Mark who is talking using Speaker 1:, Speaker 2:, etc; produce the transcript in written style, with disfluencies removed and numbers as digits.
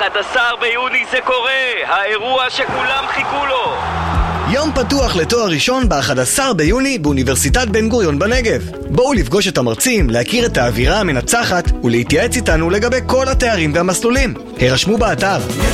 Speaker 1: ב-11 ביוני זה קורה, האירוע שכולם חיכו לו.
Speaker 2: יום פתוח לתואר ראשון ב-11 ביוני באוניברסיטת בן גוריון בנגב. בואו לפגוש את המרצים, להכיר את האווירה המנצחת ולהתייעץ איתנו לגבי כל התארים והמסלולים. הרשמו באתר.